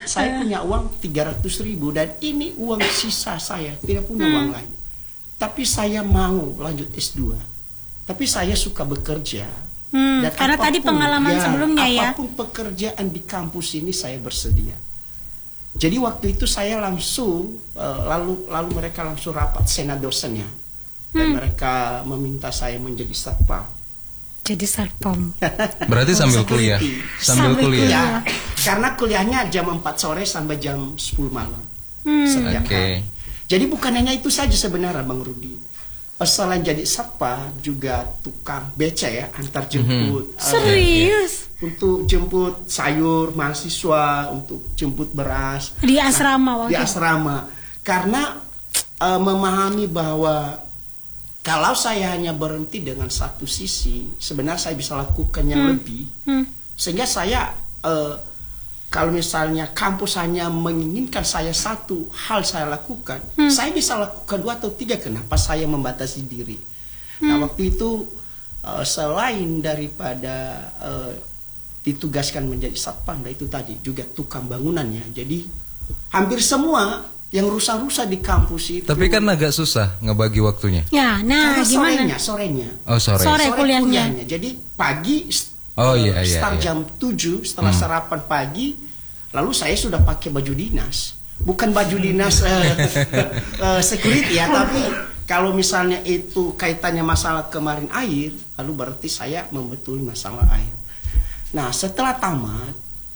saya punya uang 300.000 dan ini uang sisa saya, tidak punya uang lain. Tapi saya mau lanjut S2. Tapi saya suka bekerja. Dan karena tadi pengalaman sebelumnya ya. Apapun pekerjaan di kampus ini saya bersedia. Jadi waktu itu saya langsung lalu mereka langsung rapat senat dosennya dan mereka meminta saya menjadi satpam. Jadi satpam. Berarti sambil kuliah. Sambil kuliah. Ya, karena kuliahnya jam 4 sore sampai jam 10 malam. Setiap hari. Jadi bukan hanya itu saja sebenarnya Bang Rudi. Selain jadi satpam juga tukang beca ya, antar jemput. Serius? Untuk jemput sayur mahasiswa, untuk jemput beras. Di asrama waktu Di asrama. Karena memahami bahwa kalau saya hanya berhenti dengan satu sisi, sebenarnya saya bisa lakukan yang lebih. Sehingga saya, kalau misalnya kampus hanya menginginkan saya satu hal saya lakukan, saya bisa lakukan 2 atau 3. Kenapa saya membatasi diri? Nah waktu itu selain daripada ditugaskan menjadi satpam, itu tadi juga tukang bangunannya. Jadi hampir semua yang rusak-rusak di kampus itu. Tapi kan agak susah ngebagi waktunya. Ya, nah gimana? Sorenya. Oh, sore kuliahnya. Jadi pagi iya. start jam 7 setelah sarapan pagi, lalu saya sudah pakai baju dinas. Bukan baju dinas security ya, tapi kalau misalnya itu kaitannya masalah kemarin air, lalu berarti saya membetuli masalah air. Nah, setelah tamat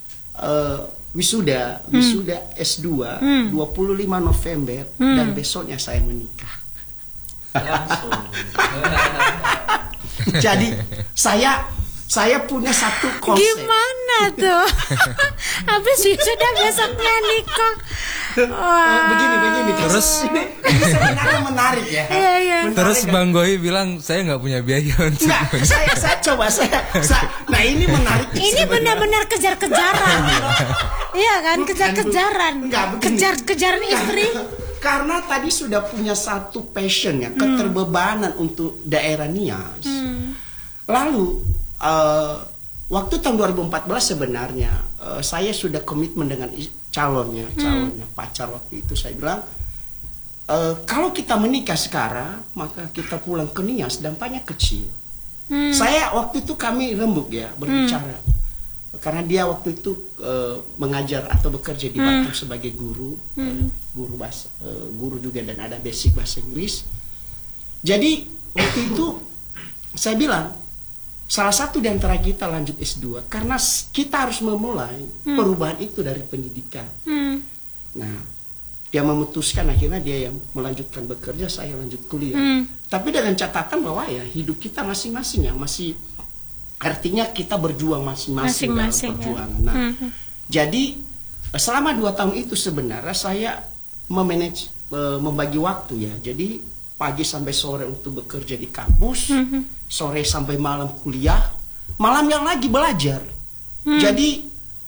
wisuda S2 25 November dan besoknya saya menikah. Jadi saya punya satu konsep. Gimana tuh? Habis wisuda besoknya nikah. Begini terus ini sebenarnya menarik ya. Iya. Terus Bang Gohi bilang saya nggak punya biaya untuk. Saya coba. Nah ini menarik. Ini benar-benar kejar-kejaran. Iya kan, kejar-kejaran. Kejar-kejaran istri. Karena tadi sudah punya satu passion ya, keterbebanan untuk daerah Nias. Lalu waktu tahun 2014 sebenarnya saya sudah komitmen dengan calonnya pacar waktu itu. Saya bilang kalau kita menikah sekarang maka kita pulang ke Nias dampaknya kecil. Saya waktu itu kami rembuk ya berbicara karena dia waktu itu mengajar atau bekerja di Batam sebagai guru guru juga dan ada basic bahasa Inggris. Jadi waktu itu saya bilang salah satu di antara kita lanjut S2 karena kita harus memulai perubahan itu dari pendidikan. Nah, dia memutuskan akhirnya dia yang melanjutkan bekerja, saya lanjut kuliah. Tapi dengan catatan bahwa ya hidup kita masing-masing ya masih artinya kita berjuang masing-masing dalam perjuangan. Nah, jadi selama 2 tahun itu sebenarnya saya membagi waktu ya. Jadi pagi sampai sore untuk bekerja di kampus, sore sampai malam kuliah, malamnya lagi belajar. Jadi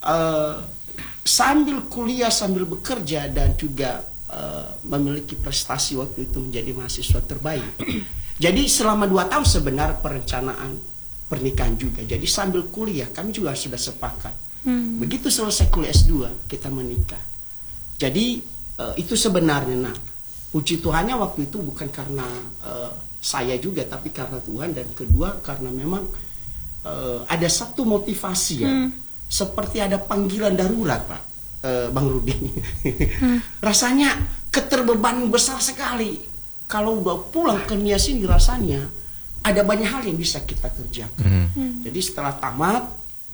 sambil kuliah sambil bekerja dan juga memiliki prestasi waktu itu menjadi mahasiswa terbaik. Jadi selama 2 tahun sebenarnya perencanaan pernikahan juga. Jadi sambil kuliah kami juga sudah sepakat. Begitu selesai kuliah S2 kita menikah. Jadi itu sebenarnya. Nah, puji Tuhannya waktu itu bukan karena saya juga, tapi karena Tuhan, dan kedua karena memang ada satu motivasi ya, seperti ada panggilan darurat Pak, Bang Rudi. Rasanya keterbebanan besar sekali. Kalau udah pulang ke Nias ini rasanya ada banyak hal yang bisa kita kerjakan. Jadi setelah tamat,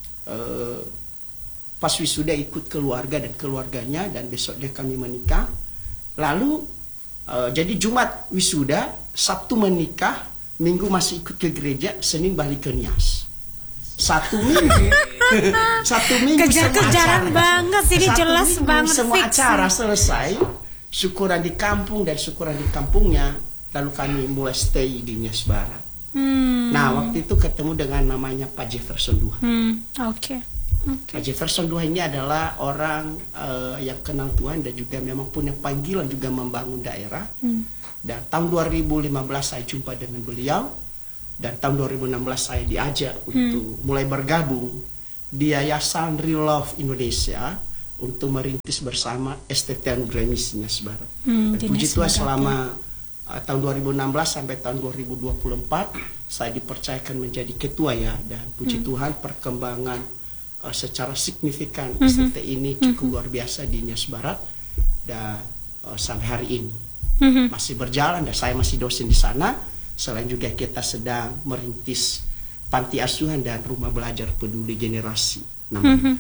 pas wisuda ikut keluarga dan keluarganya, dan besoknya kami menikah. Lalu jadi Jumat wisuda, Sabtu menikah, Minggu masih ikut ke gereja, Senin balik ke Nias. 1 minggu, 1 minggu kejar-kejaran banget sih, ini jelas banget. Semua acara selesai, syukuran di kampung dan syukuran di kampungnya, lalu kami mulai stay di Nias Barat. Nah waktu itu ketemu dengan namanya Pak Jefferson Duha. Pak Jefferson Duha ini adalah orang yang kenal Tuhan dan juga memang punya panggilan juga membangun daerah. Dan tahun 2015 saya jumpa dengan beliau, dan tahun 2016 saya diajak untuk mulai bergabung di Yayasan Real Love Indonesia untuk merintis bersama STT Anugerah Misi Nias Barat. Dan puji Tuhan selama tahun 2016 sampai tahun 2024 saya dipercayakan menjadi ketua ya, dan puji Tuhan perkembangan secara signifikan STT ini cukup luar biasa di Nias Barat, dan sampai hari ini masih berjalan, dan saya masih dosen di sana. Selain juga kita sedang merintis panti asuhan dan rumah belajar peduli generasi namanya.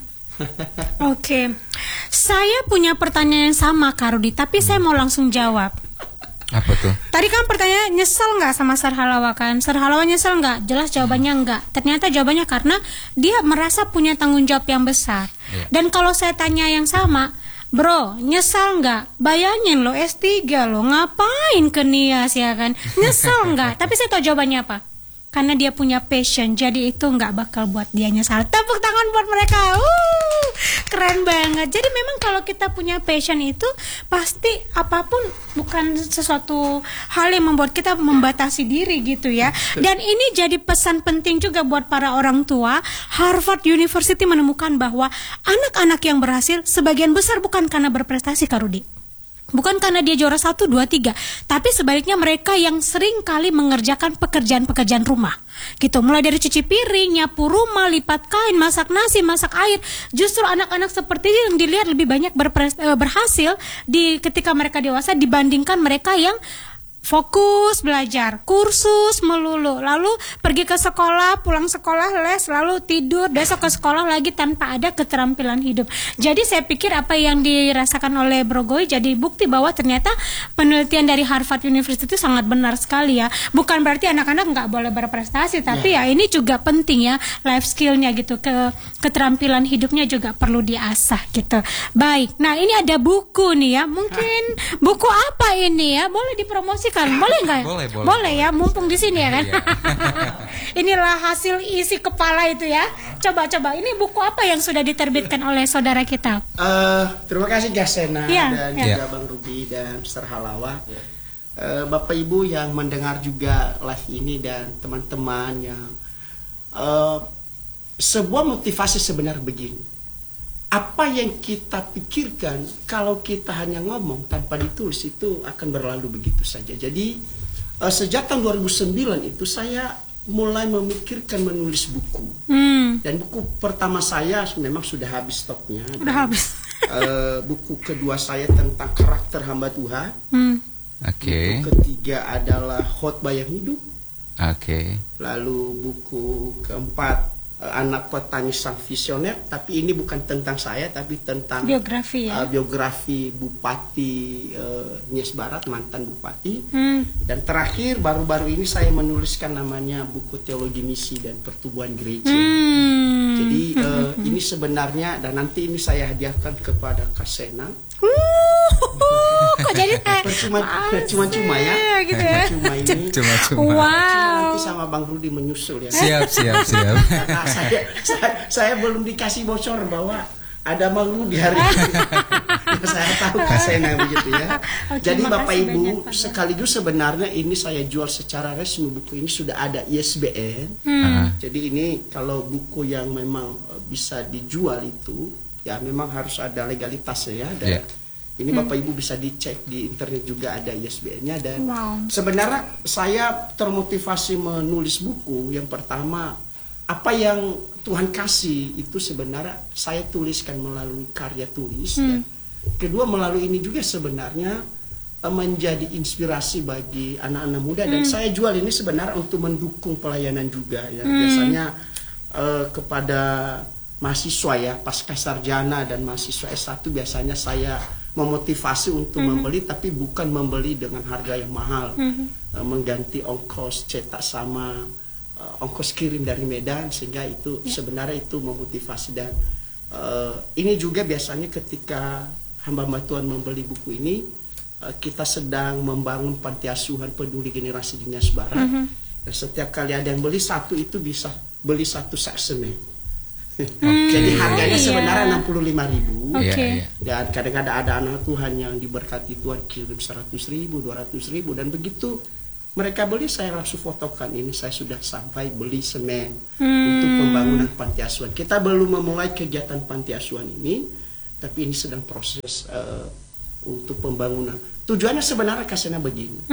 Oke. Saya punya pertanyaan yang sama Kak Rudi, tapi saya mau langsung jawab. Apa tuh? Tadi kan pertanyaan, nyesel nggak sama Sir Halawa kan? Sir Halawa nyesel nggak? Jelas jawabannya enggak. Ternyata jawabannya karena dia merasa punya tanggung jawab yang besar. Dan kalau saya tanya yang sama, bro, nyesel nggak? Bayangin lo S3 lo, ngapain ke Nias ya kan? Nyesel nggak? Tapi saya tahu jawabannya apa. Karena dia punya passion, jadi itu nggak bakal buat dia nyesal. Tepuk tangan buat mereka. Keren banget. Jadi memang kalau kita punya passion itu, pasti apapun bukan sesuatu hal yang membuat kita membatasi diri gitu ya. Dan ini jadi pesan penting juga buat para orang tua. Harvard University menemukan bahwa anak-anak yang berhasil sebagian besar bukan karena berprestasi, Kak Rudi. Bukan karena dia juara 1, 2, 3, tapi sebaliknya mereka yang sering kali mengerjakan pekerjaan-pekerjaan rumah gitu, mulai dari cuci piring, nyapu rumah, lipat kain, masak nasi, masak air. Justru anak-anak seperti ini yang dilihat lebih banyak berhasil ketika mereka dewasa dibandingkan mereka yang fokus belajar, kursus melulu, lalu pergi ke sekolah, pulang sekolah les, lalu tidur, besok ke sekolah lagi tanpa ada keterampilan hidup. Jadi saya pikir apa yang dirasakan oleh Bro Goy jadi bukti bahwa ternyata penelitian dari Harvard University itu sangat benar sekali ya. Bukan berarti anak-anak nggak boleh berprestasi, tapi ya ini juga penting ya, life skillnya gitu, keterampilan hidupnya juga perlu diasah gitu. Baik, nah ini ada buku nih ya, mungkin buku apa ini ya, boleh dipromosi? Boleh nggak? Boleh ya, mumpung di sini ya kan. Inilah hasil isi kepala itu ya. Coba ini buku apa yang sudah diterbitkan oleh saudara kita? Terima kasih Gasena dan juga Bang Ruby dan Sir Halawa. Bapak Ibu yang mendengar juga live ini dan teman-teman yang sebuah motivasi sebenarnya begini. Apa yang kita pikirkan kalau kita hanya ngomong tanpa ditulis itu akan berlalu begitu saja. Jadi sejak tahun 2009 itu saya mulai memikirkan menulis buku. Dan buku pertama saya memang sudah habis stoknya. Sudah habis. Buku kedua saya tentang karakter hamba Tuhan. Buku ketiga adalah khotbah yang hidup. Lalu buku keempat Anak Petani Sang Visioner, tapi ini bukan tentang saya, tapi tentang biografi ya? Biografi Bupati Nias Barat, mantan Bupati. Dan terakhir baru-baru ini saya menuliskan namanya buku Teologi Misi dan Pertumbuhan Gereja. Jadi ini sebenarnya, dan nanti ini saya hadiahkan kepada Kak Sena. Kok jadi cuma-cuma ya, gitu ya. Cuma ini. Wow. Nanti sama Bang Rudi menyusul ya. Siap. Nah, saya belum dikasih bocor bahwa ada Bang Rudi hari ini. Saya tahu Kasena begitu ya. Jadi Bapak Ibu sekaligus sebenarnya ini saya jual secara resmi, buku ini sudah ada ISBN. Jadi ini kalau buku yang memang bisa dijual itu ya memang harus ada legalitas ya. Dan ini Bapak Ibu bisa dicek di internet juga ada ISBN-nya. Dan sebenarnya saya termotivasi menulis buku yang pertama, apa yang Tuhan kasih itu sebenarnya saya tuliskan melalui karya tulis. Dan kedua, melalui ini juga sebenarnya menjadi inspirasi bagi anak-anak muda. Dan saya jual ini sebenarnya untuk mendukung pelayanan juga ya. Biasanya kepada mahasiswa ya, pasca sarjana dan mahasiswa S1 biasanya saya memotivasi untuk membeli, tapi bukan membeli dengan harga yang mahal, mengganti ongkos cetak sama ongkos kirim dari Medan, sehingga itu sebenarnya itu memotivasi. Dan ini juga biasanya ketika hamba-hamba Tuhan membeli buku ini, kita sedang membangun panti asuhan peduli generasi di Nias Barat. Dan setiap kali ada yang beli satu, itu bisa beli satu sak semen. Jadi harganya sebenarnya 65.000. Dan kadang-kadang ada anak Tuhan yang diberkati Tuhan kirim 100.000, 200.000, dan begitu mereka beli saya langsung fotokan, ini saya sudah sampai beli semen untuk pembangunan panti asuhan. Kita belum memulai kegiatan panti asuhan ini, tapi ini sedang proses untuk pembangunan. Tujuannya sebenarnya kasarnya begini.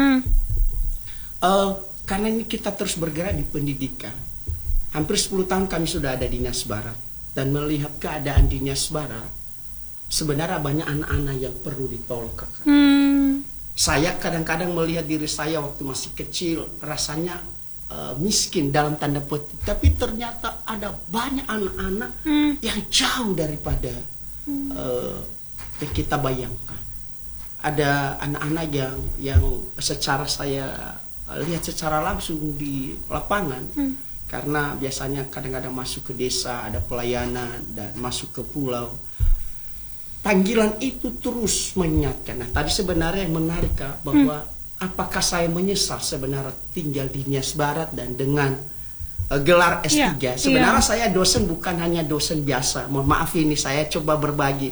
Karena ini kita terus bergerak di pendidikan. Hampir 10 tahun kami sudah ada di Nias Barat, dan melihat keadaan di Nias Barat, sebenarnya banyak anak-anak yang perlu ditolong, Kakak. Saya kadang-kadang melihat diri saya waktu masih kecil, rasanya miskin dalam tanda petik, tapi ternyata ada banyak anak-anak yang jauh daripada yang kita bayangkan. Ada anak-anak yang secara saya lihat secara langsung di lapangan, karena biasanya kadang-kadang masuk ke desa, ada pelayanan, dan masuk ke pulau. Panggilan itu terus mengingatkan. Nah, tadi sebenarnya yang menarik, Kak, bahwa apakah saya menyesal sebenarnya tinggal di Nias Barat dan dengan gelar S3. Sebenarnya saya dosen bukan hanya dosen biasa. Mohon maaf ini saya coba berbagi.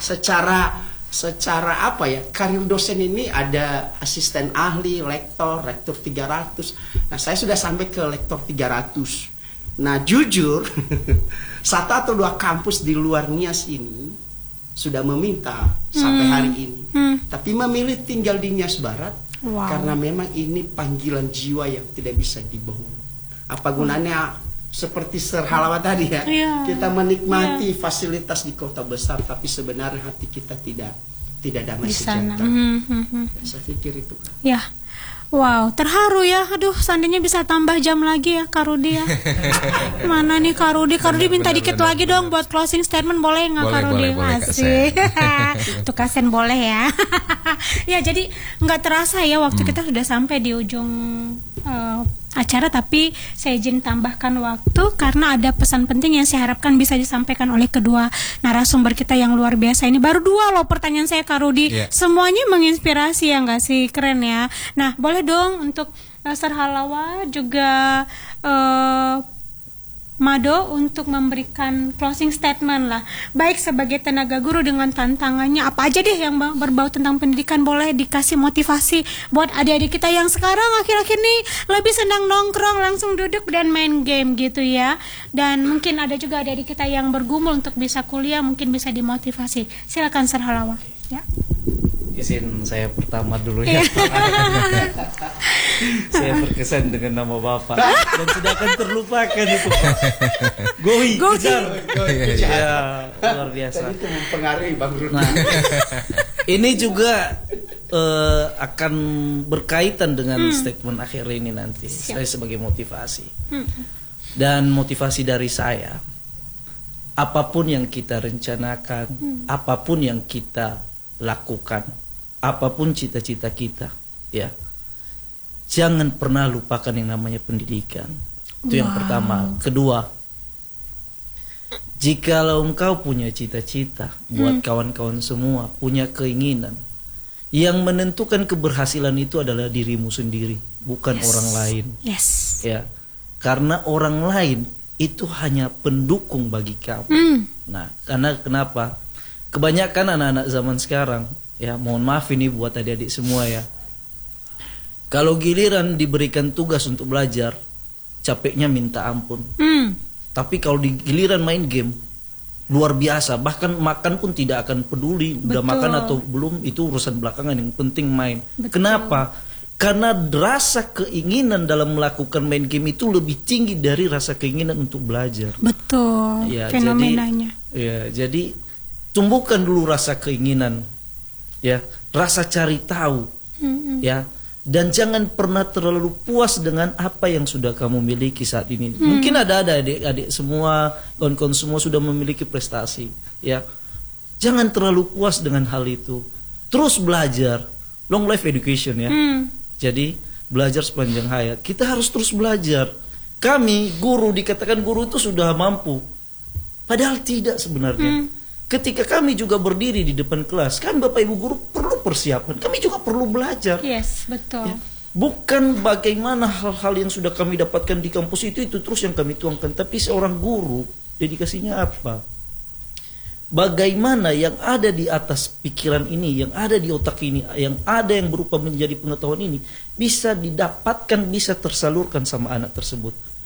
Secara apa ya, karir dosen ini ada asisten ahli, lektor 300. Nah, saya sudah sampai ke lektor 300. Nah, jujur satu atau dua kampus di luar Nias ini sudah meminta sampai hari ini, tapi memilih tinggal di Nias Barat karena memang ini panggilan jiwa yang tidak bisa dibohong. Apa gunanya seperti Sir Halawa tadi ya, kita menikmati fasilitas di kota besar, tapi sebenarnya hati kita tidak damai sejahtera. Saya pikir itu, Kak. Ya. Wow, terharu ya. Aduh, seandainya bisa tambah jam lagi ya, Kak Rudi ya. Mana nih Kak Rudi? Kak Rudi minta dikit lagi dong buat closing statement, boleh nggak Kak Rudi? Asik. Tuh Kasen boleh ya. Ya, jadi nggak terasa ya waktu kita sudah sampai di ujung acara, tapi saya izin tambahkan waktu karena ada pesan penting yang saya harapkan bisa disampaikan oleh kedua narasumber kita yang luar biasa ini. Baru 2 loh pertanyaan saya, Kak Rudi. Semuanya menginspirasi ya nggak sih? Keren ya. Nah, boleh dong untuk Sir Halawa juga Mado untuk memberikan closing statement lah, baik sebagai tenaga guru dengan tantangannya apa aja deh yang berbau tentang pendidikan, boleh dikasih motivasi buat adik-adik kita yang sekarang akhir-akhir ini lebih senang nongkrong, langsung duduk dan main game gitu ya. Dan mungkin ada juga adik-adik kita yang bergumul untuk bisa kuliah, mungkin bisa dimotivasi. Silakan Sir Halawa ya. Izin saya pertama dulu ya. Saya berkesan dengan nama Bapak dan tidak akan terlupakan itu. Gowi, kejar. Ya, luar biasa. Tadi itu mempengaruhi Bang Rudi. Nah, ini juga akan berkaitan dengan statement akhir ini nanti. Saya sebagai motivasi. Dan motivasi dari saya, apapun yang kita rencanakan, apapun yang kita lakukan, apapun cita-cita kita, ya, jangan pernah lupakan yang namanya pendidikan. Itu yang pertama. Kedua, jikalau engkau punya cita-cita, buat kawan-kawan semua punya keinginan, yang menentukan keberhasilan itu adalah dirimu sendiri, bukan orang lain. Ya, karena orang lain itu hanya pendukung bagi kamu. Nah, karena kenapa? Kebanyakan anak-anak zaman sekarang, ya, mohon maaf ini buat adik-adik semua ya, kalau giliran diberikan tugas untuk belajar, capeknya minta ampun. Tapi kalau di giliran main game, luar biasa. Bahkan makan pun tidak akan peduli. Udah makan atau belum, itu urusan belakangan. Yang penting main. Kenapa? Karena rasa keinginan dalam melakukan main game itu lebih tinggi dari rasa keinginan untuk belajar. Betul, ya, fenomenanya. Jadi tumbuhkan dulu rasa keinginan, ya, rasa cari tahu, ya. Dan jangan pernah terlalu puas dengan apa yang sudah kamu miliki saat ini. Mungkin ada adik-adik semua, kawan-kawan semua sudah memiliki prestasi, ya. Jangan terlalu puas dengan hal itu. Terus belajar, long life education ya. Jadi belajar sepanjang hayat. Kita harus terus belajar. Kami guru, dikatakan guru itu sudah mampu, padahal tidak sebenarnya. Ketika kami juga berdiri di depan kelas, kan Bapak Ibu guru perlu persiapan. Kami juga perlu belajar. Yes, betul. Ya. Bukan bagaimana hal-hal yang sudah kami dapatkan di kampus itu terus yang kami tuangkan. Tapi seorang guru, dedikasinya apa? Bagaimana yang ada di atas pikiran ini, yang ada di otak ini, yang ada yang berupa menjadi pengetahuan ini, bisa didapatkan, bisa tersalurkan sama anak tersebut.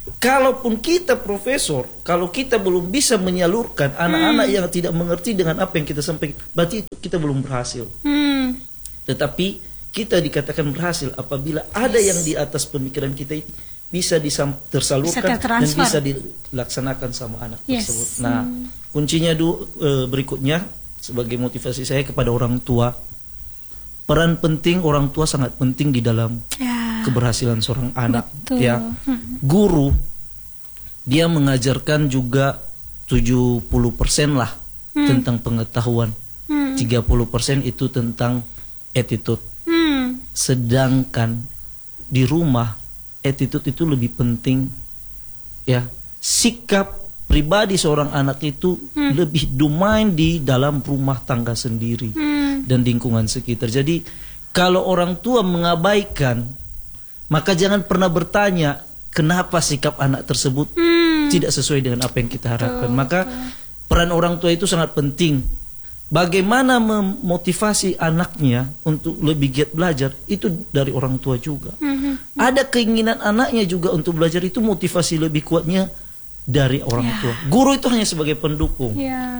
kalaupun kita profesor, kalau kita belum bisa menyalurkan anak-anak yang tidak mengerti dengan apa yang kita sampaikan, berarti itu kita belum berhasil. Tetapi kita dikatakan berhasil apabila ada yang di atas pemikiran kita itu bisa tersalurkan dan bisa dilaksanakan sama anak tersebut. Nah, kuncinya berikutnya sebagai motivasi saya kepada orang tua, peran penting orang tua sangat penting di dalam keberhasilan seorang anak. Betul. Ya, guru dia mengajarkan juga 70% lah tentang pengetahuan, 30% itu tentang attitude. Sedangkan di rumah attitude itu lebih penting, ya. Sikap pribadi seorang anak itu lebih domain di dalam rumah tangga sendiri dan lingkungan sekitar. Jadi kalau orang tua mengabaikan, maka jangan pernah bertanya kenapa sikap anak tersebut tidak sesuai dengan apa yang kita harapkan. Maka peran orang tua itu sangat penting. Bagaimana memotivasi anaknya untuk lebih giat belajar, itu dari orang tua juga. Ada keinginan anaknya juga untuk belajar, itu motivasi lebih kuatnya dari orang tua. Guru itu hanya sebagai pendukung,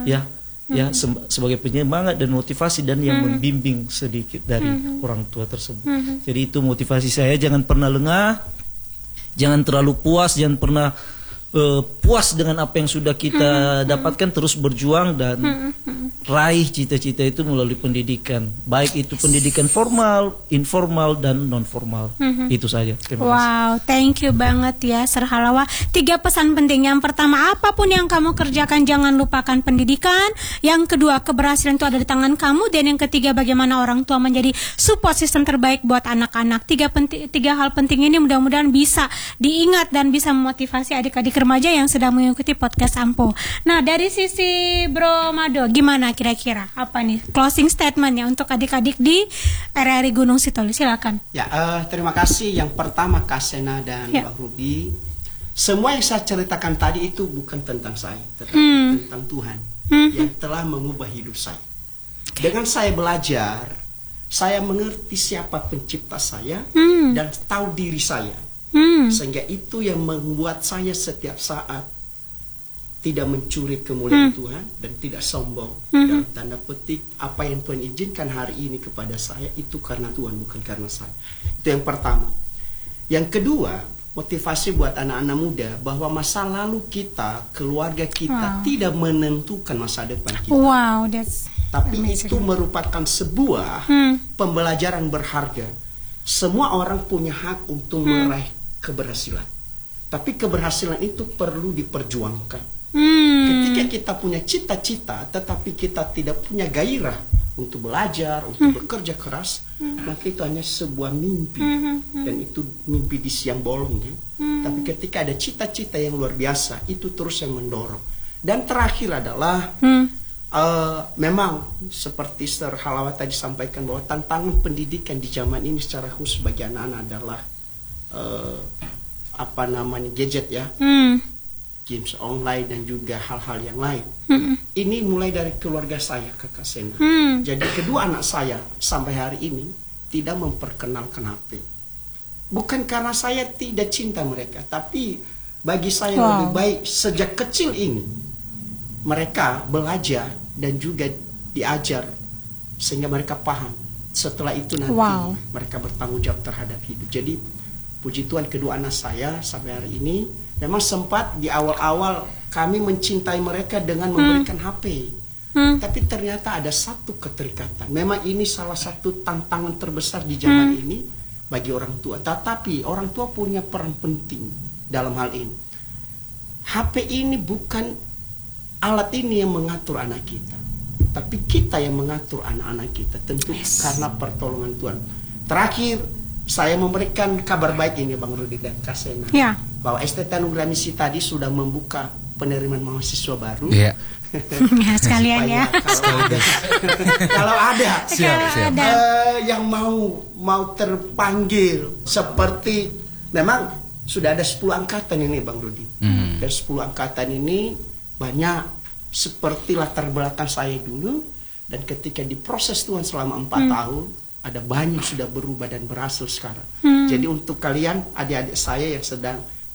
sebagai penyemangat dan motivasi dan yang membimbing sedikit dari orang tua tersebut. Jadi itu motivasi saya, jangan pernah lengah, jangan terlalu puas, jangan pernah puas dengan apa yang sudah kita dapatkan, terus berjuang dan raih cita-cita itu melalui pendidikan, baik itu pendidikan formal, informal dan non formal. Itu saja. Terima kasih. Wow, thank you banget ya Sir Halawa. 3 pesan penting. Yang pertama, apapun yang kamu kerjakan jangan lupakan pendidikan. Yang kedua, keberhasilan itu ada di tangan kamu. Dan yang ketiga, bagaimana orang tua menjadi support system terbaik buat anak-anak. 3 hal penting ini mudah-mudahan bisa diingat dan bisa memotivasi adik-adik remaja yang sedang mengikuti podcast Ampo. Nah, dari sisi Bro Mado, gimana kira-kira? Apa nih closing statementnya untuk adik-adik di RRI Gunung Sitoli? Silakan. Ya, terima kasih. Yang pertama Kak Sena dan Bang Ruby. Semua yang saya ceritakan tadi itu bukan tentang saya, tetapi tentang Tuhan yang telah mengubah hidup saya. Dengan saya belajar, saya mengerti siapa pencipta saya dan tahu diri saya. Sehingga itu yang membuat saya setiap saat tidak mencuri kemuliaan Tuhan dan tidak sombong. Dalam tanda petik, apa yang Tuhan izinkan hari ini kepada saya itu karena Tuhan, bukan karena saya. Itu yang pertama. Yang kedua, motivasi buat anak-anak muda bahwa masa lalu kita, keluarga kita tidak menentukan masa depan kita. Tapi amazing. Itu merupakan sebuah pembelajaran berharga. Semua orang punya hak untuk meraih keberhasilan, tapi keberhasilan itu perlu diperjuangkan. Ketika kita punya cita-cita tetapi kita tidak punya gairah untuk belajar, untuk bekerja keras, maka itu hanya sebuah mimpi, dan itu mimpi di siang bolong ya. Tapi ketika ada cita-cita yang luar biasa, itu terus yang mendorong. Dan terakhir adalah memang seperti Sir Halawa tadi sampaikan bahwa tantangan pendidikan di zaman ini secara khusus bagi anak-anak adalah gadget ya, games online dan juga hal-hal yang lain. Ini mulai dari keluarga saya, Kakak Sena. Jadi kedua anak saya sampai hari ini tidak memperkenalkan HP. Bukan karena saya tidak cinta mereka, tapi bagi saya lebih baik sejak kecil ini mereka belajar dan juga diajar sehingga mereka paham. Setelah itu nanti mereka bertanggung jawab terhadap hidup. Jadi puji Tuhan, kedua anak saya sampai hari ini memang sempat di awal-awal kami mencintai mereka dengan memberikan HP. Tapi ternyata ada satu keterikatan. Memang ini salah satu tantangan terbesar di zaman ini bagi orang tua. Tetapi orang tua punya peran penting dalam hal ini. HP ini bukan alat ini yang mengatur anak kita, tapi kita yang mengatur anak-anak kita. Tentu karena pertolongan Tuhan. Terakhir, saya memberikan kabar baik ini Bang Rudi dan Kak Sena, bahwa STT Anugerah Misi tadi sudah membuka penerimaan mahasiswa baru. Sekalian ya. Kalau ada yang mau terpanggil, seperti memang sudah ada 10 angkatan ini Bang Rudi. Dan 10 angkatan ini banyak seperti latar belakang saya dulu, dan ketika diproses Tuhan selama 4 tahun, ada banyak sudah berubah dan berhasil sekarang. Jadi untuk kalian adik-adik saya yang sedang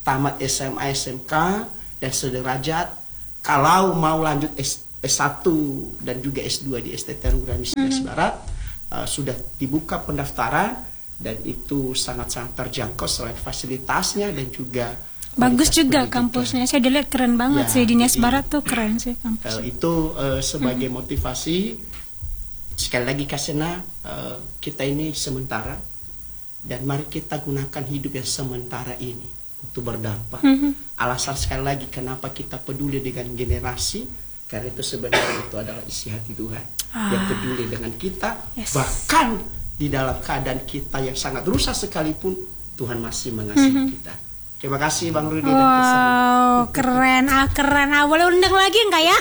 tamat SMA, SMK dan sederajat, kalau mau lanjut S1 dan juga S2 di STT Anugerah Nias Barat, sudah dibuka pendaftaran dan itu sangat-sangat terjangkau selain fasilitasnya dan juga bagus juga kampusnya. Saya lihat keren banget sih di Nias Barat tuh, keren sih kampusnya. Itu sebagai motivasi sekali lagi Kasena, kita ini sementara dan mari kita gunakan hidup yang sementara ini untuk berdampak. Alasan sekali lagi kenapa kita peduli dengan generasi, karena itu sebenarnya itu adalah isi hati Tuhan yang peduli dengan kita, bahkan di dalam keadaan kita yang sangat rusak sekalipun Tuhan masih mengasihi kita. Terima kasih Bang Rudi. Wow, keren, keren. Boleh undang lagi enggak ya?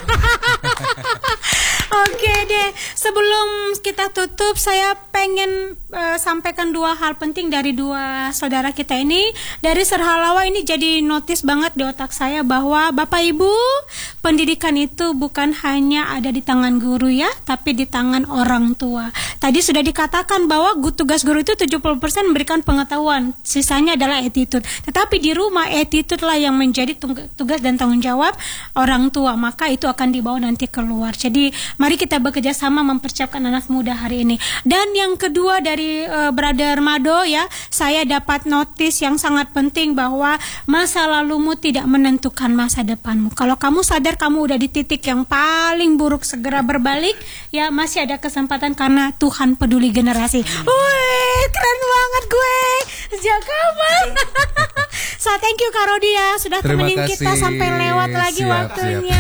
Oke deh, sebelum kita tutup, saya pengen sampaikan dua hal penting dari dua saudara kita ini. Dari Serhalawa ini jadi notice banget di otak saya bahwa Bapak Ibu, pendidikan itu bukan hanya ada di tangan guru ya, tapi di tangan orang tua. Tadi sudah dikatakan bahwa tugas guru itu 70% memberikan pengetahuan, sisanya adalah attitude. Tetapi di rumah attitude lah yang menjadi tugas dan tanggung jawab orang tua, maka itu akan dibawa nanti keluar. Jadi mari kita bekerja sama mempersiapkan anak muda hari ini. Dan yang kedua dari Brother Mado ya, saya dapat notice yang sangat penting bahwa masa lalumu tidak menentukan masa depanmu. Kalau kamu sadar kamu udah di titik yang paling buruk, segera berbalik ya, masih ada kesempatan karena Tuhan peduli generasi. Wih, keren banget gue sejak kapan. So thank you Kak Rodi ya, sudah temenin kita sampai lewat lagi waktunya.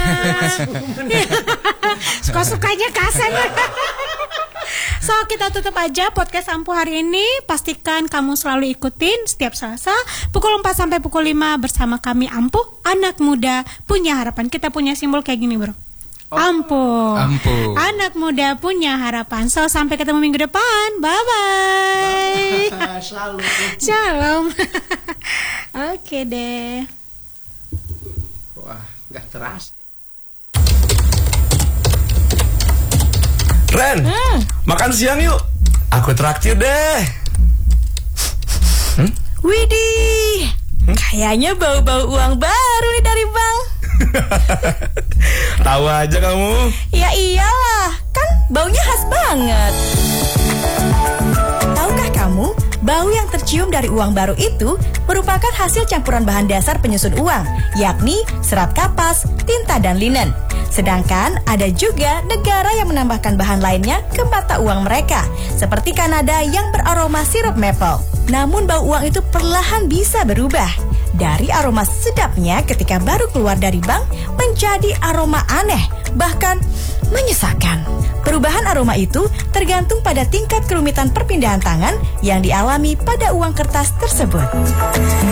Suka-sukanya Kasen. So kita tutup aja podcast Ampuh hari ini. Pastikan kamu selalu ikutin setiap Selasa pukul 4 sampai pukul 5 bersama kami Ampuh, anak muda punya harapan. Kita punya simbol kayak gini bro, Ampuh, anak muda punya harapan. So sampai ketemu minggu depan. Bye bye. Shalom. Oke deh. Wah, gak terasa. Ren, makan siang yuk. Aku traktir deh. Widih, kayaknya bau-bau uang baru nih dari bank. Tahu aja kamu. Ya iyalah, kan baunya khas banget. Tahukah kamu, bau yang tercium dari uang baru itu merupakan hasil campuran bahan dasar penyusun uang, yakni serat kapas, tinta, dan linen. Sedangkan ada juga negara yang menambahkan bahan lainnya ke mata uang mereka, seperti Kanada yang beraroma sirup maple. Namun bau uang itu perlahan bisa berubah. Dari aroma sedapnya ketika baru keluar dari bank menjadi aroma aneh, bahkan menyesakan. Perubahan aroma itu tergantung pada tingkat kerumitan perpindahan tangan yang dialami pada uang kertas tersebut.